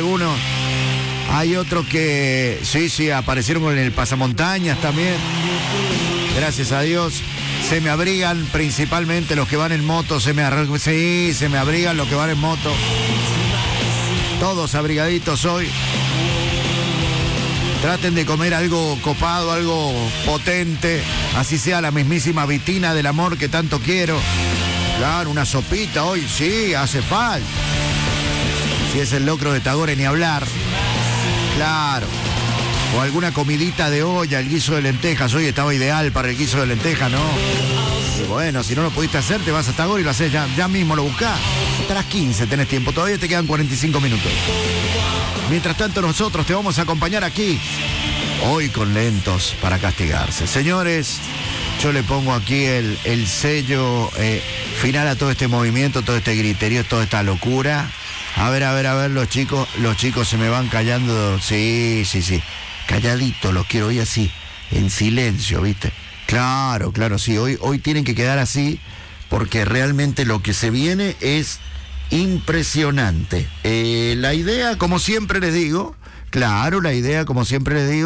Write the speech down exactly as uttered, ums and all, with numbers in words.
algunos. Hay otros que, sí, sí, aparecieron en el pasamontañas también. Gracias a Dios. Se me abrigan principalmente los que van en moto. Se me arru- sí, se me abrigan los que van en moto. Todos abrigaditos hoy. Traten de comer algo copado, algo potente. Así sea la mismísima vitina del amor que tanto quiero. Claro, una sopita hoy, sí, hace falta. Si es el locro de Tagore, ni hablar. Claro. O alguna comidita de olla, el guiso de lentejas. Hoy estaba ideal para el guiso de lentejas, ¿no? Y bueno, si no lo pudiste hacer, te vas a Tagore y lo haces ya, ya mismo, lo buscás. Hasta las quince tenés tiempo, todavía te quedan cuarenta y cinco minutos. Mientras tanto, nosotros te vamos a acompañar aquí, hoy con Lentos para Castigarse. Señores, yo le pongo aquí el, el sello eh, final a todo este movimiento, todo este griterío, toda esta locura. A ver, a ver, a ver, los chicos, los chicos se me van callando. Sí, sí, sí. Calladitos, los quiero hoy así, en silencio, ¿viste? Claro, claro, sí. Hoy, hoy tienen que quedar así, porque realmente lo que se viene es impresionante. Eh, la idea, como siempre les digo, claro, la idea, como siempre les digo,